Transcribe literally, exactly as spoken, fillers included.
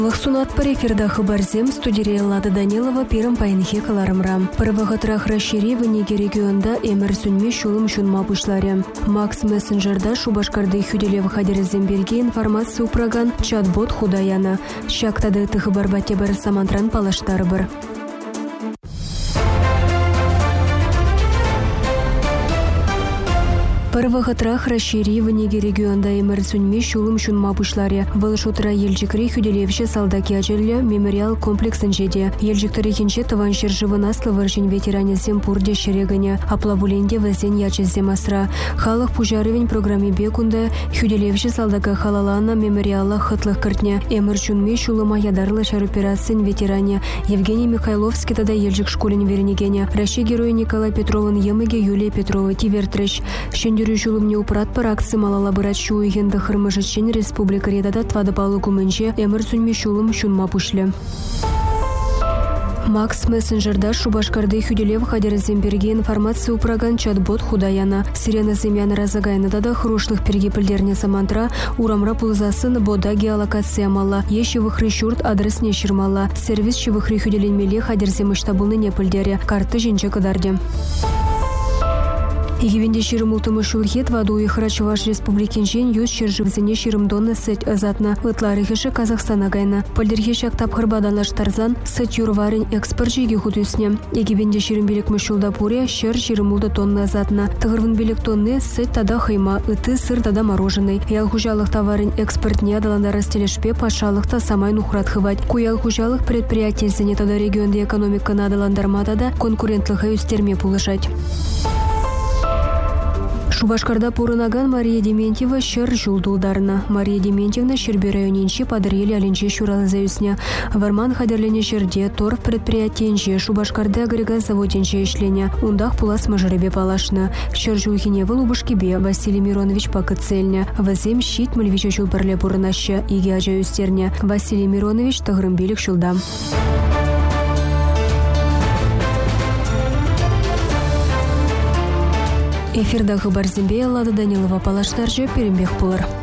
Лахсунат пареферда хабарзем студия Лада Данилова первым паинхе каларымрам. Парвахатрах расширивание регионда эмер суньми шулым шунма бушларе. Макс мессенджерда шубашкарды хюделев хадерзем берге информацию проган чат-бот худаяна. Шактады тыхыбарбате бір самантран палаштарбыр. Парвахатрах расширивание регионда эмер суньми шулым шунма бушларе. Валышутра елжикри хюделевші салдаки ачелі мемориал комплексен жеде. Елжиктері хенче таваншер живынаслы варшин ветеранезем пурде шерегіне. Аплавуленде вазен ячезем асра. Халық пужарывень программе бекунда хюделевші салдака халалана мемориала хытлых кыртне. Эмер суньми шулыма ядарлы шаруперацин ветеране. Евгений Михайловский тада елжик школен вернегене. Раши герой Николай Петровын емыге Юлия Петрова тивертреш. Шулымне упрат параксы малала бырачу уйгенді хырмыжычен республика редада твады палы кумынче эмір сүнме шулым шунма пушлі. Макс мессенджерда шубашкарды хюделев хадерзем берге информацию проган чат-бот худаяна. Сирена земяны разагайны дада хрушлых перге пілдерне самантра урамра пулзасын бода геолокация мала. Еші вихры шурт адрес не шырмала. Сервис ші вихры хюделенмеле хадерзем штабылны не пілдере. Карты женче кадарде. Егевенде ширым ултымы шулхет ваду и Харачеваш республикин жен юз шерживзене ширым донны сеть азатна. Лытларыхеші Казахстана гайна. Пальдерхешак тапхырбаданлаш тарзан сеть юрварин экспорт жеге худюсне. Егевенде ширым белек мышулда пуре шер ширым улды тонны азатна. Тығырвын белек тонны сеть тада хайма, ыты сыр тада мороженый. Ялхужалых товарин экспорт не адаланда растелешпе пашалых та самай нухрат хывать. Куялхужалых предприятий зене тада регионда экономика надаландарма тада конкурентлыха юстерме пулышать. Шубашкарда пурынаган Мария Дементьева шер жулдулдарна. Мария Дементьевна шербе районенче падрели аленче шуралзаюсня. Варман хадерлене шерде торф предприятиенче Шубашкарда агрегат заводенче ишленя. Ундах пулас мажаребе палашна. Шер жулхине вылубышкебе Василий Миронович пакыцельня. Вазем щит мальвича шулпарле пурынаща. Иге ажаюстерня. Василий Миронович тагрымбелик шулдам. Эфирда хабар зембе Лада Данилова палаштаржы перембех пулар.